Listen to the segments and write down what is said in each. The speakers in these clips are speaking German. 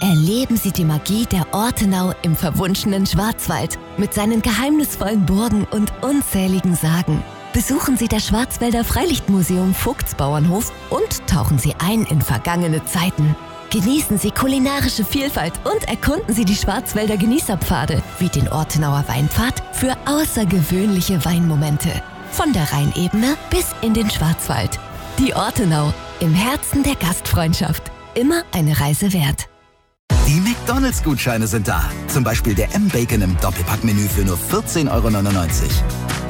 Erleben Sie die Magie der Ortenau im verwunschenen Schwarzwald mit seinen geheimnisvollen Burgen und unzähligen Sagen. Besuchen Sie das Schwarzwälder Freilichtmuseum Vogtsbauernhof und tauchen Sie ein in vergangene Zeiten. Genießen Sie kulinarische Vielfalt und erkunden Sie die Schwarzwälder Genießerpfade wie den Ortenauer Weinpfad für außergewöhnliche Weinmomente. Von der Rheinebene bis in den Schwarzwald. Die Ortenau, im Herzen der Gastfreundschaft. Immer eine Reise wert. Die McDonalds-Gutscheine sind da. Zum Beispiel der M-Bacon im Doppelpackmenü für nur 14,99 €.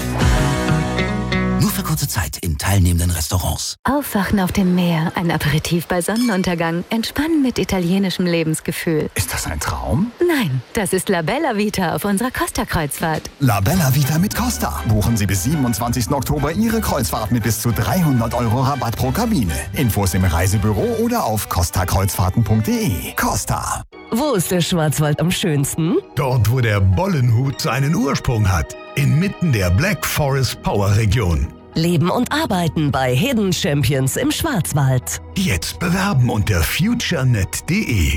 Nur für kurze Zeit in teilnehmenden Restaurants. Aufwachen auf dem Meer, ein Aperitif bei Sonnenuntergang, entspannen mit italienischem Lebensgefühl. Ist das ein Traum? Nein, das ist La Bella Vita auf unserer Costa-Kreuzfahrt. La Bella Vita mit Costa. Buchen Sie bis 27. Oktober Ihre Kreuzfahrt mit bis zu 300 € Rabatt pro Kabine. Infos im Reisebüro oder auf costakreuzfahrten.de. Costa. Wo ist der Schwarzwald am schönsten? Dort, wo der Bollenhut seinen Ursprung hat. Inmitten der Black Forest Power Region. Leben und arbeiten bei Hidden Champions im Schwarzwald. Jetzt bewerben unter futurenet.de.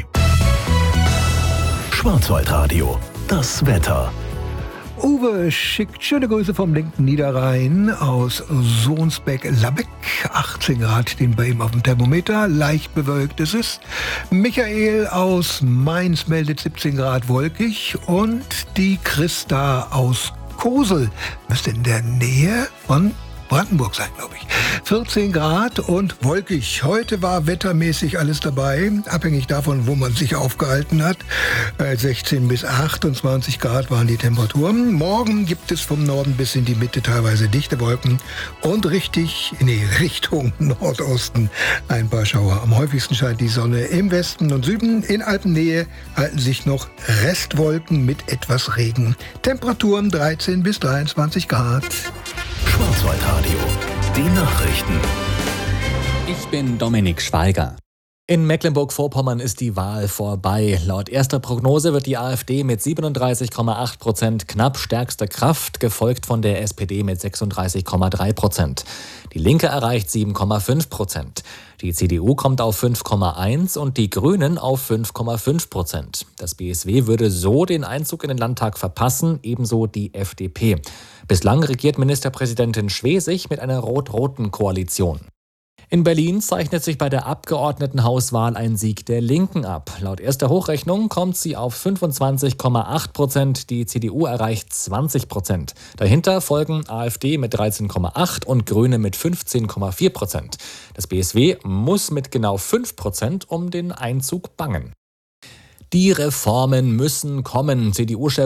Schwarzwaldradio. Das Wetter. Uwe schickt schöne Grüße vom linken Niederrhein aus Sohnsbeck-Labeck. 18 Grad stehen bei ihm auf dem Thermometer. Leicht bewölkt ist es. Michael aus Mainz meldet 17 Grad wolkig. Und die Christa aus Kosel müsste in der Nähe von Brandenburg sein, glaube ich. 14 Grad und wolkig. Heute war wettermäßig alles dabei, abhängig davon, wo man sich aufgehalten hat. 16 bis 28 Grad waren die Temperaturen. Morgen gibt es vom Norden bis in die Mitte teilweise dichte Wolken und Richtung Nordosten ein paar Schauer. Am häufigsten scheint die Sonne im Westen und Süden. In Alpennähe halten sich noch Restwolken mit etwas Regen. Temperaturen 13 bis 23 Grad. Schwarzwaldradio. Die Nachrichten. Ich bin Dominik Schweiger. In Mecklenburg-Vorpommern ist die Wahl vorbei. Laut erster Prognose wird die AfD mit 37,8% knapp stärkste Kraft, gefolgt von der SPD mit 36,3%. Die Linke erreicht 7,5%. Die CDU kommt auf 5,1% und die Grünen auf 5,5%. Das BSW würde so den Einzug in den Landtag verpassen, ebenso die FDP. Bislang regiert Ministerpräsidentin Schwesig mit einer rot-roten Koalition. In Berlin zeichnet sich bei der Abgeordnetenhauswahl ein Sieg der Linken ab. Laut erster Hochrechnung kommt sie auf 25,8%, die CDU erreicht 20%. Dahinter folgen AfD mit 13,8% und Grüne mit 15,4%. Das BSW muss mit genau 5% um den Einzug bangen. Die Reformen müssen kommen. CDU-Chef